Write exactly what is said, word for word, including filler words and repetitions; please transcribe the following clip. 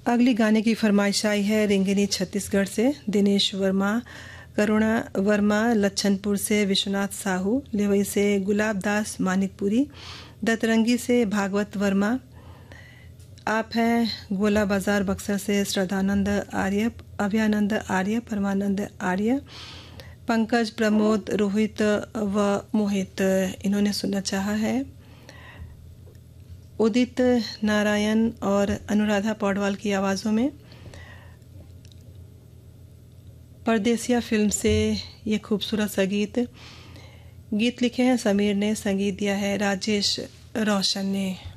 अगली गाने की फरमाइश आई है रिंगिनी छत्तीसगढ़ से दिनेश वर्मा, करुणा वर्मा लच्छनपुर से, विश्वनाथ साहू लेवई से, गुलाब दास मानिकपुरी, दतरंगी से भागवत वर्मा, आप हैं गोला बाजार बक्सर से, श्रद्धानंद आर्य, अभयानंद आर्य, परमानंद आर्य, पंकज, प्रमोद, रोहित व मोहित इन्होंने सुनना चाहा है। उदित नारायण और अनुराधा पौडवाल की आवाज़ों में परदेसिया फिल्म से ये खूबसूरत सा गीत गीत लिखे हैं समीर ने, संगीत दिया है राजेश रोशन ने।